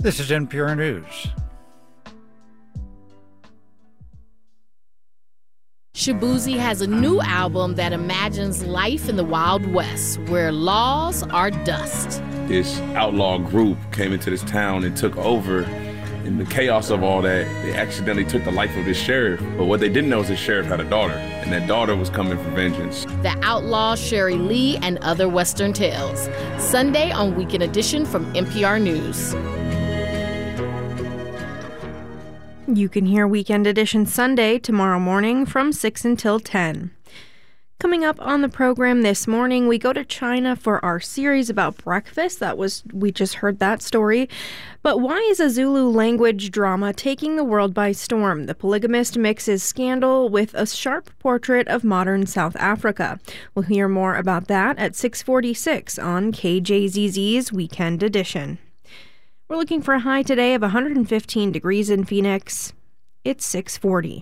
This is NPR News. Shaboozey has a new album that imagines life in the Wild West, where laws are dust. This outlaw group came into this town and took over. In the chaos of all that, they accidentally took the life of this sheriff. But what they didn't know is the sheriff had a daughter, and that daughter was coming for vengeance. The Outlaw, Sherry Lee, and Other Western Tales. Sunday on Weekend Edition from NPR News. You can hear Weekend Edition Sunday tomorrow morning from 6 until 10. Coming up on the program this morning, we go to China for our series about breakfast. We just heard that story. But why is a Zulu language drama taking the world by storm? The Polygamist mixes scandal with a sharp portrait of modern South Africa. We'll hear more about that at 6:46 on KJZZ's Weekend Edition. We're looking for a high today of 115 degrees in Phoenix. It's 6:40.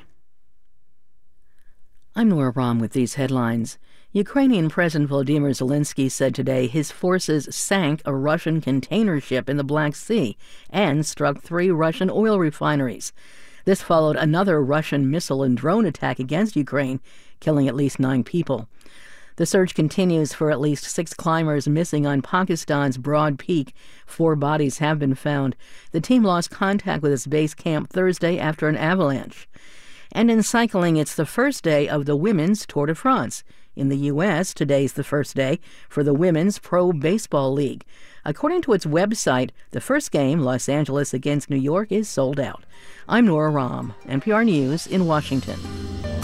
I'm Nora Rahm with these headlines. Ukrainian President Volodymyr Zelensky said today his forces sank a Russian container ship in the Black Sea and struck 3 Russian oil refineries. This followed another Russian missile and drone attack against Ukraine, killing at least 9 people. The search continues for at least 6 climbers missing on Pakistan's Broad Peak. 4 bodies have been found. The team lost contact with its base camp Thursday after an avalanche. And in cycling, it's the first day of the Women's Tour de France. In the U.S., today's the first day for the Women's Pro Baseball League. According to its website, the first game, Los Angeles against New York, is sold out. I'm Nora Rahm, NPR News in Washington.